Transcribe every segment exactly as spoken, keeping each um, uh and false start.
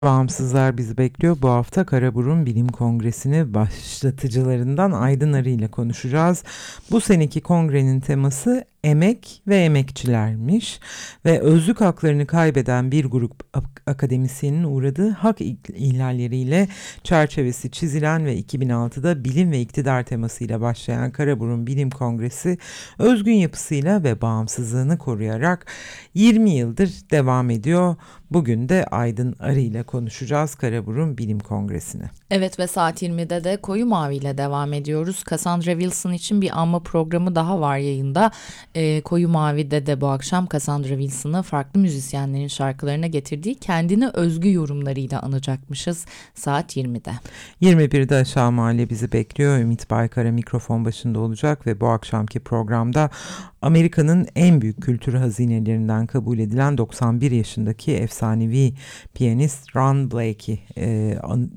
Bağımsızlar bizi bekliyor. Bu hafta Karaburun Bilim Kongresi'ni başlatıcılarından Aydın Arı ile konuşacağız. Bu seneki kongrenin teması emek ve emekçilermiş ve özlük haklarını kaybeden bir grup akademisyenin uğradığı hak ihlalleriyle çerçevesi çizilen ve iki bin altıda bilim ve iktidar temasıyla başlayan Karaburun Bilim Kongresi özgün yapısıyla ve bağımsızlığını koruyarak yirmi yıldır devam ediyor. Bugün de Aydın Arı ile konuşacağız Karaburun Bilim Kongresi'ni. Evet ve saat yirmide de Koyu Mavi ile devam ediyoruz. Cassandra Wilson için bir anma programı daha var yayında. E, Koyu Mavi'de de bu akşam Cassandra Wilson'ı farklı müzisyenlerin şarkılarına getirdiği kendine özgü yorumlarıyla anacakmışız saat yirmide. yirmi birde Aşağı Mahalle bizi bekliyor. Ümit Baykara mikrofon başında olacak ve bu akşamki programda Amerika'nın en büyük kültür hazinelerinden kabul edilen doksan bir yaşındaki efsanevi piyanist Ron Blakey, e,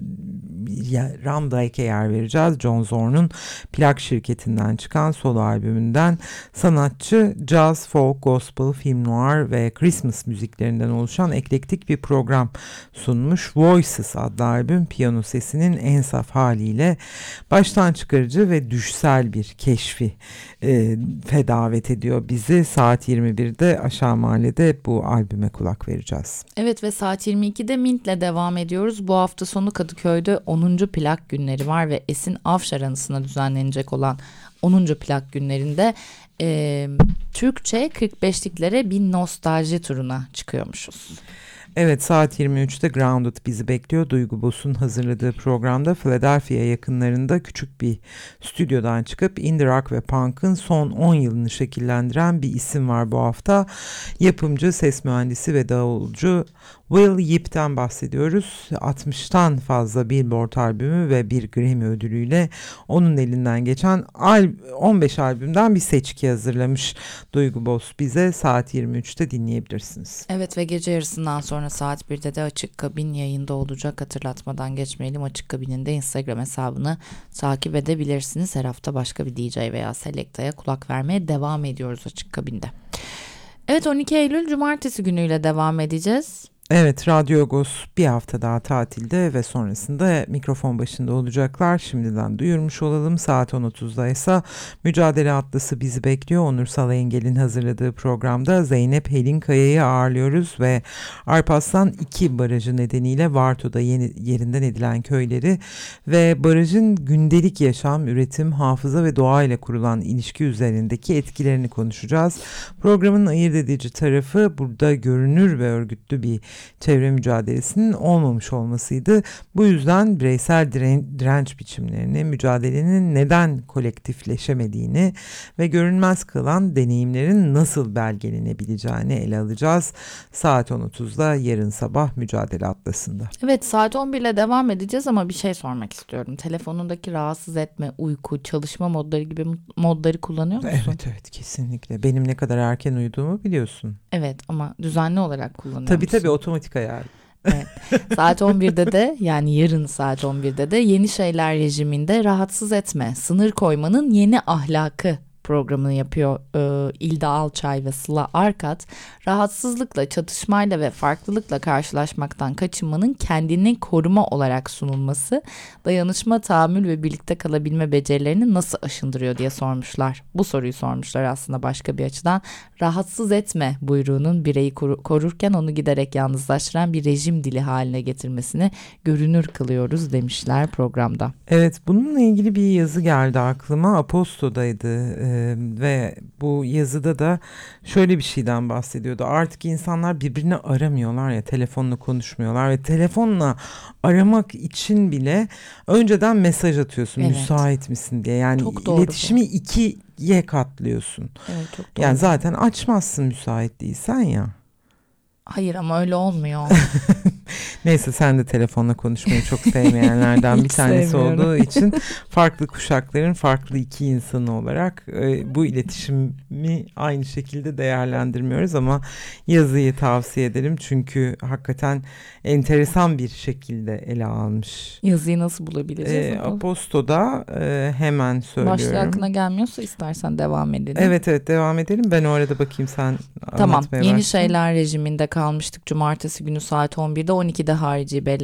Ron Blake'e yer vereceğiz. John Zorn'un plak şirketinden çıkan solo albümünden sanatçı jazz, folk, gospel, film noir ve Christmas müziklerinden oluşan eklektik bir program sunmuş. Voices adlı albüm piyano sesinin en saf haliyle baştan çıkarıcı ve düşsel bir keşfi e, fedavet ediyor bizi. Saat yirmi birde Aşağı Mahalle'de bu albüme kulak vereceğiz. Evet ve saat yirmi ikide Mint'le devam ediyoruz. Bu hafta sonu Kadıköy'de onuncu plak günleri var ve Esin Afşar anısına düzenlenecek olan onuncu plak günlerinde e, Türkçe kırk beşliklere bir nostalji turuna çıkıyormuşuz. Evet, saat yirmi üçte Grounded bizi bekliyor. Duygu Bos'un hazırladığı programda Philadelphia yakınlarında küçük bir stüdyodan çıkıp indie rock ve punk'ın son on yılını şekillendiren bir isim var bu hafta. Yapımcı, ses mühendisi ve davulcu Will Yip'ten bahsediyoruz. altmıştan fazla Billboard albümü ve bir Grammy ödülüyle onun elinden geçen on beş albümden bir seçki hazırlamış Duygu Bos bize. Saat yirmi üçte dinleyebilirsiniz. Evet ve gece yarısından sonra saat birde de Açık Kabin yayında olacak. Hatırlatmadan geçmeyelim. Açık Kabin'in de Instagram hesabını takip edebilirsiniz. Her hafta başka bir D J veya Selecta'ya kulak vermeye devam ediyoruz Açık Kabin'de. Evet, on iki Eylül Cumartesi günüyle devam edeceğiz. Evet, Radyo Agos bir hafta daha tatilde ve sonrasında mikrofon başında olacaklar. Şimdiden duyurmuş olalım. Saat on otuzda ise Mücadele Atlası bizi bekliyor. Onur Salayengil'in hazırladığı programda Zeynep Helin Kaya'yı ağırlıyoruz ve Alparslan iki barajı nedeniyle Varto'da yeni, yerinden edilen köyleri ve barajın gündelik yaşam, üretim, hafıza ve doğayla kurulan ilişki üzerindeki etkilerini konuşacağız. Programın ayırt edici tarafı burada görünür ve örgütlü bir çevre mücadelesinin olmamış olmasıydı. Bu yüzden bireysel diren, direnç biçimlerini, mücadelenin neden kolektifleşemediğini ve görünmez kılan deneyimlerin nasıl belgelenebileceğini ele alacağız. Saat on otuzda yarın sabah Mücadele Atlası'nda. Evet, saat on bir ile devam edeceğiz ama bir şey sormak istiyorum. Telefonundaki rahatsız etme, uyku, çalışma modları gibi modları kullanıyor musun? Evet evet, kesinlikle. Benim ne kadar erken uyuduğumu biliyorsun. Evet ama düzenli olarak kullanıyor tabii, musun? Tabii otomatik ayar. Evet. Saat on birde de yani yarın saat on birde de Yeni Şeyler rejiminde rahatsız etme, sınır koymanın yeni ahlakı programını yapıyor ee, İlda Alçay ve Sıla Arkat. Rahatsızlıkla, çatışmayla ve farklılıkla karşılaşmaktan kaçınmanın kendini koruma olarak sunulması, dayanışma, tahammül ve birlikte kalabilme becerilerini nasıl aşındırıyor diye sormuşlar. Bu soruyu sormuşlar aslında başka bir açıdan. Rahatsız etme buyruğunun bireyi koru- korurken onu giderek yalnızlaştıran bir rejim dili haline getirmesini görünür kılıyoruz demişler programda. Evet, bununla ilgili bir yazı geldi aklıma. Aposto'daydı ee, ve bu yazıda da şöyle bir şeyden bahsediyordu. Artık insanlar birbirini aramıyorlar ya, telefonla konuşmuyorlar ve telefonla aramak için bile önceden mesaj atıyorsun, evet, müsait misin diye. Yani iletişimi bu. ikiye katlıyorsun. Evet, çok doğru. Yani zaten açmazsın müsait değilsen ya. Hayır ama öyle olmuyor. Neyse, sen de telefonla konuşmayı çok sevmeyenlerden bir tanesi sevmiyorum. olduğu için farklı kuşakların farklı iki insanı olarak e, bu iletişimi aynı şekilde değerlendirmiyoruz ama yazıyı tavsiye ederim çünkü hakikaten enteresan bir şekilde ele almış. Yazıyı nasıl bulabileceğiz? E, Aposto'da e, hemen söylüyorum. Başlığı aklına gelmiyorsa istersen devam edelim. Evet evet devam edelim. Ben o arada bakayım, sen tamam. anlatmaya Yeni başla. Şeyler rejiminde kalmıştık cumartesi günü saat on birde on ikide harici